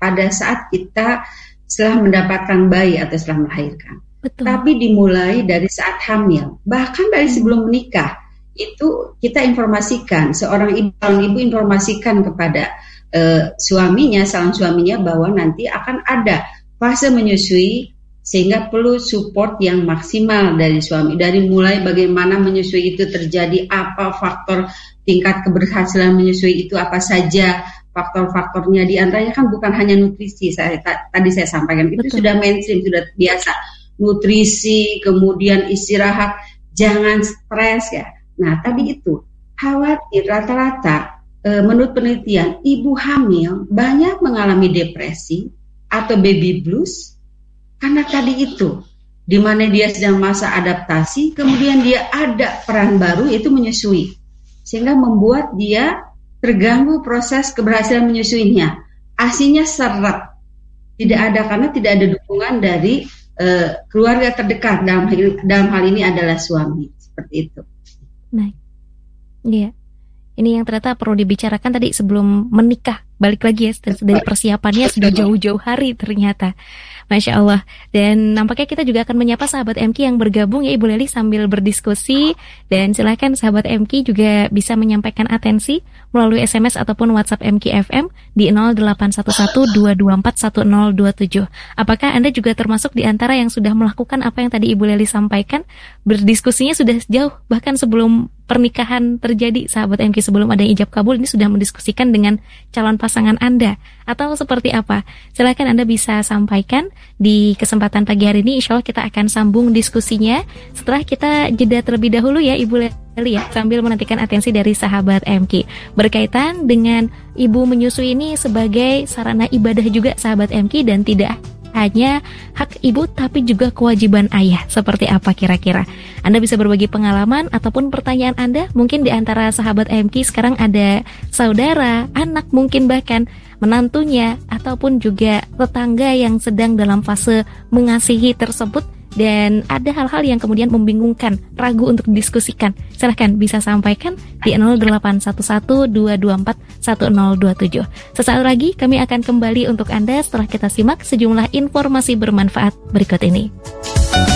pada saat kita setelah mendapatkan bayi atau setelah melahirkan. Betul. Tapi dimulai dari saat hamil, bahkan dari sebelum menikah. Itu kita informasikan, seorang ibu informasikan kepada calon suaminya bahwa nanti akan ada fase menyusui, sehingga perlu support yang maksimal dari suami. Dari mulai bagaimana menyusui itu terjadi, apa faktor tingkat keberhasilan menyusui itu apa saja, faktor-faktornya di antaranya kan bukan hanya nutrisi. Tadi saya sampaikan itu sudah mainstream, sudah biasa. Nutrisi, kemudian istirahat, jangan stres ya. Nah, tadi itu khawatir rata-rata menurut penelitian ibu hamil banyak mengalami depresi atau baby blues karena tadi itu di mana dia sedang masa adaptasi, kemudian dia ada peran baru yaitu menyusui, sehingga membuat dia terganggu proses keberhasilan menyusuinya. ASI-nya seret, tidak ada karena tidak ada dukungan dari keluarga terdekat, dalam hal ini adalah suami, seperti itu. Nah, iya. Ini yang ternyata perlu dibicarakan tadi sebelum menikah. Balik lagi ya, dari persiapannya sudah jauh-jauh hari ternyata. Masya Allah. Dan nampaknya kita juga akan menyapa sahabat MQ yang bergabung ya Ibu Leli sambil berdiskusi. Dan silakan sahabat MQ juga bisa menyampaikan atensi melalui SMS ataupun WhatsApp MQ FM di 0811-224-1027. Apakah Anda juga termasuk di antara yang sudah melakukan apa yang tadi Ibu Leli sampaikan? Berdiskusinya sudah jauh, bahkan sebelum pernikahan terjadi, sahabat MQ, sebelum ada ijab kabul, ini sudah mendiskusikan dengan calon pasangan Anda. Atau seperti apa? Silakan Anda bisa sampaikan di kesempatan pagi hari ini. Insya Allah kita akan sambung diskusinya setelah kita jeda terlebih dahulu ya Ibu Leli ya, sambil menantikan atensi dari sahabat MQ berkaitan dengan ibu menyusui ini sebagai sarana ibadah juga sahabat MQ, dan tidak hanya hak ibu tapi juga kewajiban ayah. Seperti apa kira-kira? Anda bisa berbagi pengalaman ataupun pertanyaan Anda. Mungkin di antara sahabat MQ sekarang ada saudara, anak, mungkin bahkan menantunya ataupun juga tetangga yang sedang dalam fase mengasihi tersebut, dan ada hal-hal yang kemudian membingungkan, ragu untuk didiskusikan. Silahkan bisa sampaikan di 0811-224-1027. Sesaat lagi kami akan kembali untuk Anda setelah kita simak sejumlah informasi bermanfaat berikut ini.